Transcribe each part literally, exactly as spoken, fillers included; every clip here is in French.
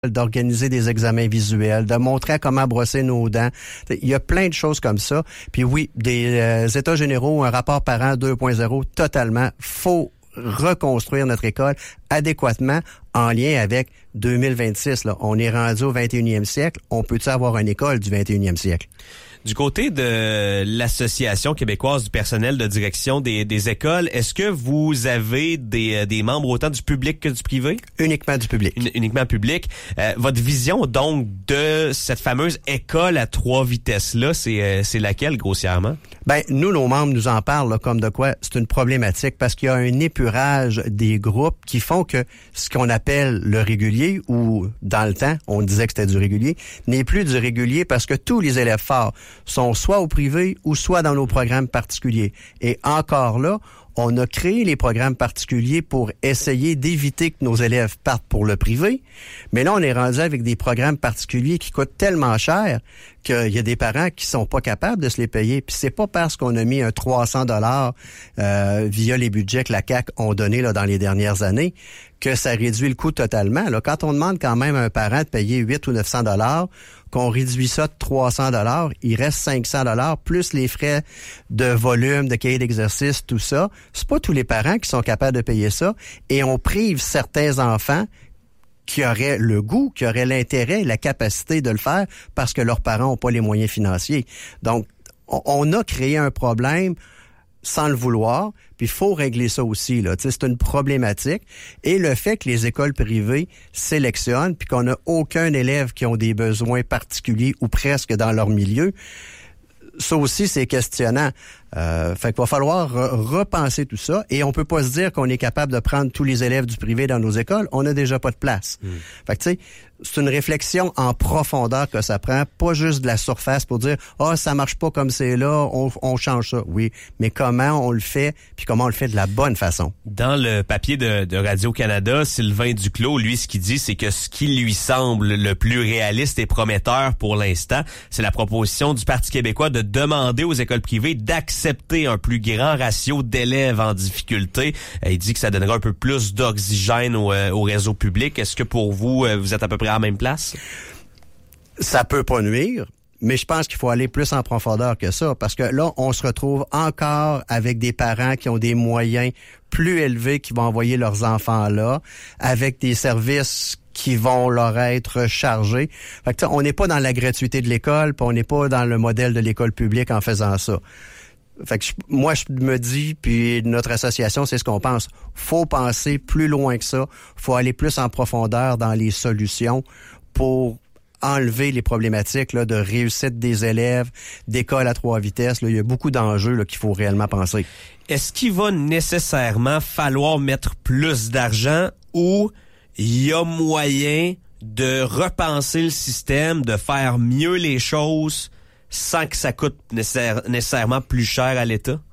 d'organiser des examens visuels, de montrer comment brosser nos dents. Il y a plein de choses comme ça. Puis oui, des euh, états généraux, un rapport parent deux point zéro, totalement. Faut reconstruire notre école adéquatement en lien avec deux mille vingt-six. Là. On est rendu au vingt et unième siècle. On peut-tu avoir une école du vingt et unième siècle? Du côté de l'Association québécoise du personnel de direction des, des écoles, est-ce que vous avez des, des membres autant du public que du privé? Uniquement du public. Un, uniquement public. Euh, votre vision, donc, de cette fameuse école à trois vitesses-là, c'est, euh, c'est laquelle, grossièrement? Ben, nous, nos membres nous en parlent là, comme de quoi c'est une problématique parce qu'il y a un épurage des groupes qui font que ce qu'on appelle le régulier, ou dans le temps, on disait que c'était du régulier, n'est plus du régulier parce que tous les élèves forts sont soit au privé ou soit dans nos programmes particuliers. Et encore là, on a créé les programmes particuliers pour essayer d'éviter que nos élèves partent pour le privé. Mais là, on est rendu avec des programmes particuliers qui coûtent tellement cher qu'il y a des parents qui sont pas capables de se les payer. Puis c'est pas parce qu'on a mis un trois cents dollars euh, via les budgets que la C A Q ont donné là, dans les dernières années que ça réduit le coût totalement. Là, quand on demande quand même à un parent de payer huit ou neuf cents dollars, qu'on réduit ça de trois cents dollars, il reste cinq cents dollars plus les frais de volume, de cahier d'exercice, tout ça. C'est pas tous les parents qui sont capables de payer ça et on prive certains enfants qui auraient le goût, qui auraient l'intérêt, la capacité de le faire parce que leurs parents n'ont pas les moyens financiers. Donc, on a créé un problème sans le vouloir, puis il faut régler ça aussi. Là. C'est une problématique. Et le fait que les écoles privées sélectionnent, puis qu'on n'a aucun élève qui ont des besoins particuliers ou presque dans leur milieu, ça aussi, c'est questionnant. Euh, fait qu'il va falloir re- repenser tout ça et on peut pas se dire qu'on est capable de prendre tous les élèves du privé dans nos écoles. On n'a déjà pas de place. Mmh. Fait que tu sais, c'est une réflexion en profondeur que ça prend, pas juste de la surface pour dire « Ah, oh, ça marche pas comme c'est là, on, on change ça. » Oui, mais comment on le fait puis comment on le fait de la bonne façon. Dans le papier de, de Radio-Canada, Sylvain Duclos, lui, ce qu'il dit, c'est que ce qui lui semble le plus réaliste et prometteur pour l'instant, c'est la proposition du Parti québécois de demander aux écoles privées d'accepter un plus grand ratio d'élèves en difficulté. Il dit que ça donnerait un peu plus d'oxygène au, au réseau public. Est-ce que pour vous, vous êtes à peu près à la même place? Ça peut pas nuire, mais je pense qu'il faut aller plus en profondeur que ça, parce que là, on se retrouve encore avec des parents qui ont des moyens plus élevés qui vont envoyer leurs enfants là, avec des services qui vont leur être chargés. Fait que, on n'est pas dans la gratuité de l'école, puis on n'est pas dans le modèle de l'école publique en faisant ça. Fait que je, moi, je me dis, puis notre association, c'est ce qu'on pense. Faut penser plus loin que ça. Faut aller plus en profondeur dans les solutions pour enlever les problématiques là, de réussite des élèves, d'école à trois vitesses. Là, il y a beaucoup d'enjeux là, qu'il faut réellement penser. Est-ce qu'il va nécessairement falloir mettre plus d'argent ou il y a moyen de repenser le système, de faire mieux les choses sans que ça coûte nécessaire, nécessairement plus cher à l'État?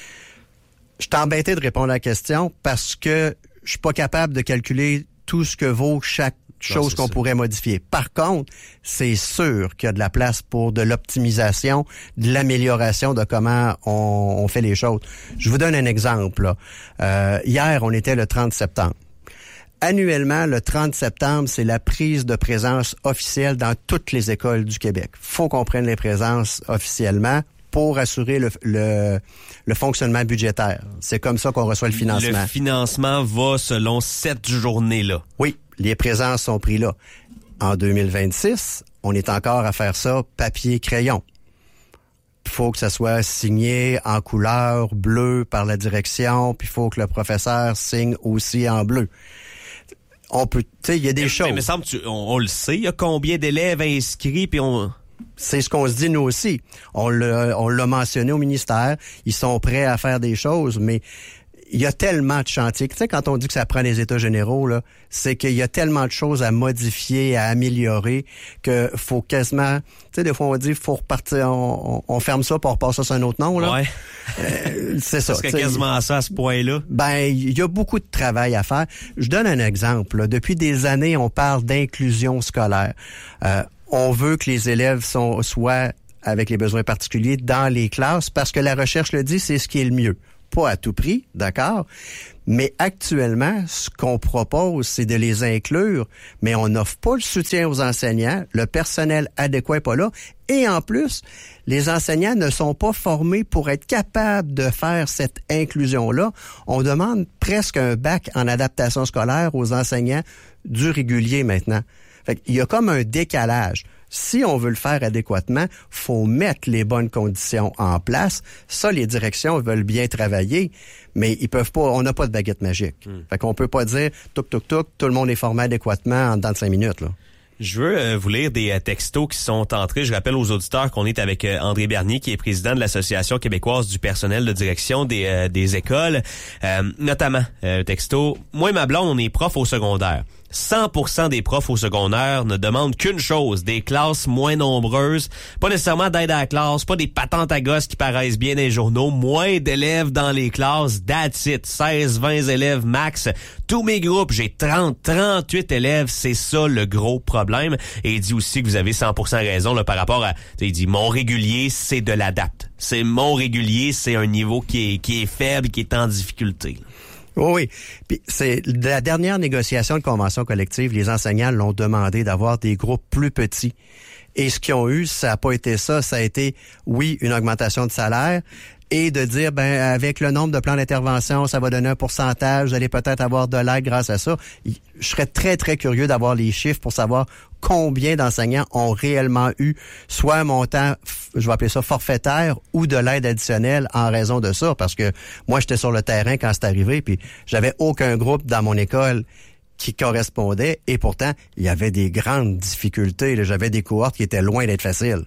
Je suis embêté de répondre à la question parce que je suis pas capable de calculer tout ce que vaut chaque chose non, qu'on ça. pourrait modifier. Par contre, c'est sûr qu'il y a de la place pour de l'optimisation, de l'amélioration de comment on, on fait les choses. Je vous donne un exemple. Là. Euh, hier, on était le trente septembre. Annuellement, le trente septembre, c'est la prise de présence officielle dans toutes les écoles du Québec. Faut qu'on prenne les présences officiellement pour assurer le, le, le fonctionnement budgétaire. C'est comme ça qu'on reçoit le financement. Le financement va selon cette journée-là. Oui, les présences sont prises là. En deux mille vingt-six, on est encore à faire ça papier-crayon. Il faut que ça soit signé en couleur bleue par la direction, puis il faut que le professeur signe aussi en bleu. On peut, tu sais, il y a des mais, choses. Mais il me semble, tu, on, on le sait, il y a combien d'élèves inscrits, puis on... C'est ce qu'on se dit nous aussi. On l'a, on l'a mentionné au ministère. Ils sont prêts à faire des choses, mais il y a tellement de chantiers. Tu sais, quand on dit que ça prend les états généraux, là, c'est qu'il y a tellement de choses à modifier, à améliorer, que faut quasiment... Tu sais, des fois, on dit, faut repartir, on, on ferme ça pour repasser ça sur un autre nom, là. Ouais. Euh, c'est ça. Parce que quasiment ça à ce point-là. Ben, il y a beaucoup de travail à faire. Je donne un exemple. Là. Depuis des années, on parle d'inclusion scolaire. Euh, on veut que les élèves sont, soient avec les besoins particuliers dans les classes parce que la recherche le dit, c'est ce qui est le mieux. pas à tout prix, d'accord? Mais actuellement, ce qu'on propose, c'est de les inclure, mais on n'offre pas le soutien aux enseignants, le personnel adéquat n'est pas là, et en plus, les enseignants ne sont pas formés pour être capables de faire cette inclusion-là. On demande presque un bac en adaptation scolaire aux enseignants du régulier maintenant. Fait qu'il y a comme un décalage. Si on veut le faire adéquatement, faut mettre les bonnes conditions en place. Ça, les directions veulent bien travailler, mais ils peuvent pas. On n'a pas de baguette magique. Hmm. Fait qu'on peut pas dire touc touc touc, tout le monde est formé adéquatement en dedans de cinq minutes là. Je veux euh, vous lire des euh, textos qui sont entrés. Je rappelle aux auditeurs qu'on est avec euh, André Bernier, qui est président de l'Association québécoise du personnel de direction des, euh, des écoles. Euh, notamment, euh, texto, moi et ma blonde, on est profs au secondaire. cent pour cent des profs au secondaire ne demandent qu'une chose, des classes moins nombreuses, pas nécessairement d'aide à la classe, pas des patentes à gosses qui paraissent bien dans les journaux, moins d'élèves dans les classes, that's it, seize vingt élèves max. Tous mes groupes, j'ai trente trente-huit élèves, c'est ça le gros problème. Et il dit aussi que vous avez cent pour cent raison là, par rapport à, il dit, mon régulier, c'est de l'adapte. C'est mon régulier, c'est un niveau qui est, qui est faible, qui est en difficulté. Oui, oui. Puis c'est la dernière négociation de convention collective, les enseignants l'ont demandé d'avoir des groupes plus petits. Et ce qu'ils ont eu, ça n'a pas été ça. Ça a été, oui, une augmentation de salaire et de dire, ben avec le nombre de plans d'intervention, ça va donner un pourcentage, vous allez peut-être avoir de l'aide grâce à ça. Je serais très, très curieux d'avoir les chiffres pour savoir combien d'enseignants ont réellement eu soit un montant, je vais appeler ça forfaitaire, ou de l'aide additionnelle en raison de ça. Parce que moi, j'étais sur le terrain quand c'est arrivé, puis j'avais aucun groupe dans mon école qui correspondait, et pourtant, il y avait des grandes difficultés. J'avais des cohortes qui étaient loin d'être faciles.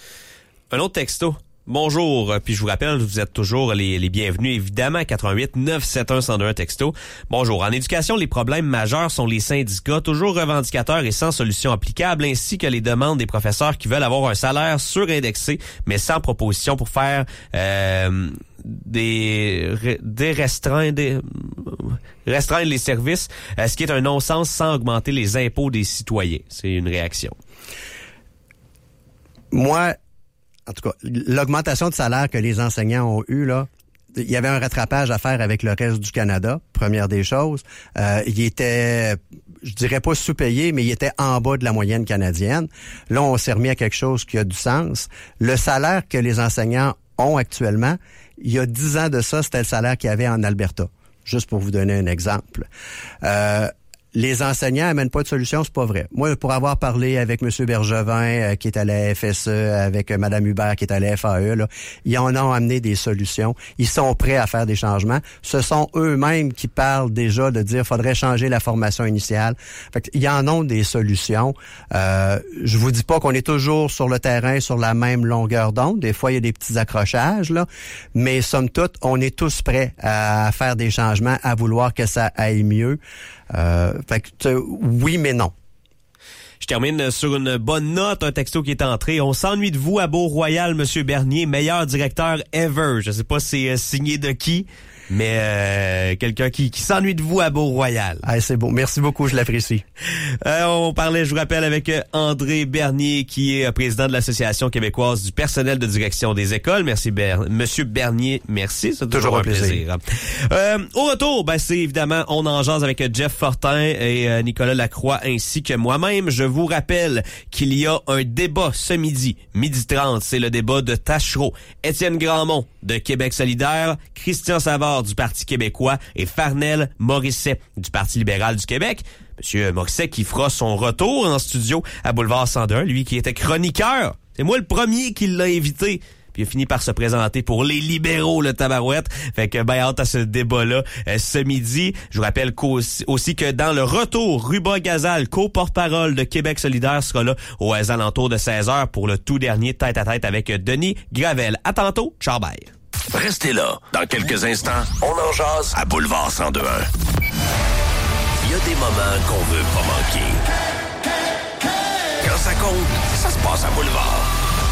Un autre texto. Bonjour, puis je vous rappelle, vous êtes toujours les, les bienvenus, évidemment, quatre-vingt-huit neuf cent soixante-et-un cent deux texto. Bonjour, en éducation, les problèmes majeurs sont les syndicats, toujours revendicateurs et sans solution applicable, ainsi que les demandes des professeurs qui veulent avoir un salaire surindexé, mais sans proposition pour faire euh, des, des restreints, des, restreindre les services, euh, ce qui est un non-sens sans augmenter les impôts des citoyens. C'est une réaction. Moi, en tout cas, l'augmentation de salaire que les enseignants ont eu là, il y avait un rattrapage à faire avec le reste du Canada, première des choses. Euh, il était, je dirais pas sous-payé, mais il était en bas de la moyenne canadienne. Là, on s'est remis à quelque chose qui a du sens. Le salaire que les enseignants ont actuellement, il y a dix ans de ça, c'était le salaire qu'il y avait en Alberta. Juste pour vous donner un exemple. Euh, Les enseignants amènent pas de solution, c'est pas vrai. Moi, pour avoir parlé avec M. Bergevin, euh, qui est à la F S E, avec euh, Mme Hubert, qui est à la F A E, là, ils en ont amené des solutions. Ils sont prêts à faire des changements. Ce sont eux-mêmes qui parlent déjà de dire faudrait changer la formation initiale. Fait qu'ils en ont des solutions. Euh, je vous dis pas qu'on est toujours sur le terrain sur la même longueur d'onde. Des fois, il y a des petits accrochages, là. Mais somme toute, on est tous prêts à faire des changements, à vouloir que ça aille mieux. Euh, fait que, oui, mais non. Je termine sur une bonne note, un texto qui est entré. On s'ennuie de vous à Beau-Royal, Monsieur Bernier, meilleur directeur ever. Je sais pas si c'est signé de qui, mais euh, quelqu'un qui, qui s'ennuie de vous à Beau-Royal. Ah, c'est beau. Merci beaucoup, je l'apprécie. Euh, on parlait, je vous rappelle, avec André Bernier, qui est président de l'Association québécoise du personnel de direction des écoles. Merci, Ber- Monsieur Bernier. Merci, c'est toujours, toujours un plaisir. plaisir. Euh, au retour, ben, c'est évidemment, on en jase avec Jeff Fortin et euh, Nicolas Lacroix, ainsi que moi-même. Je vous rappelle qu'il y a un débat ce midi, midi trente. C'est le débat de Taschereau, Étienne Grandmont de Québec solidaire, Christian Savard du Parti québécois et Farnell Morisset du Parti libéral du Québec. Monsieur Morisset qui fera son retour en studio à Boulevard cent un, lui qui était chroniqueur. C'est moi le premier qui l'a invité. Puis il a fini par se présenter pour les libéraux, le tabarouette. Fait que ben hâte à ce débat-là euh, ce midi. Je vous rappelle qu'aussi, aussi que dans le retour, Ruba Gazal, co-porte-parole de Québec solidaire, sera là aux alentours de seize heures pour le tout dernier tête-à-tête avec Denis Gravel. À tantôt, ciao bye. Restez là. Dans quelques instants, on en jase à Boulevard cent deux un. Il y a des moments qu'on veut pas manquer. Quand ça compte, ça se passe à Boulevard.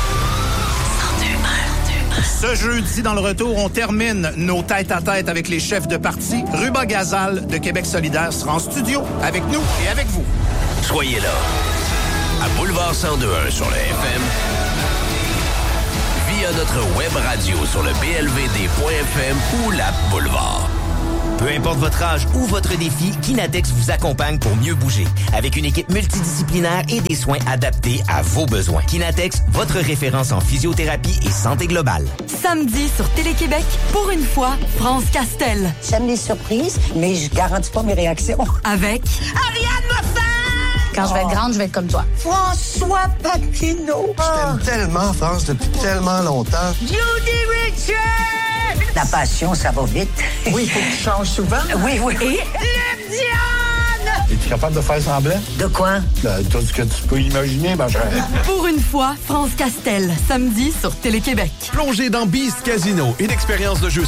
Ce jeudi, dans le retour, on termine nos tête-à-tête avec les chefs de parti. Ruba Gazal de Québec solidaire sera en studio avec nous et avec vous. Soyez là. À Boulevard cent deux un sur le F M. via notre web radio sur le b l v d point f m ou l'app Boulevard. Peu importe votre âge ou votre défi, Kinatex vous accompagne pour mieux bouger. Avec une équipe multidisciplinaire et des soins adaptés à vos besoins. Kinatex, votre référence en physiothérapie et santé globale. Samedi sur Télé-Québec, pour une fois, France Castel. J'aime les surprises, mais je garantis pas mes réactions. Avec Ariane Moffat! Quand je vais être grande, je vais être comme toi. François Paquino. Je t'aime tellement, France, depuis tellement longtemps. Judy Richard! La passion, ça va vite. Oui, il faut que tu changes souvent. Oui, oui. Et Luc Diane! Es-tu capable de faire semblant? de quoi? Ben, tout ce que tu peux imaginer, ma chère. Pour une fois, France Castel, samedi sur Télé-Québec. Plongez dans Beast Casino, une expérience de jeu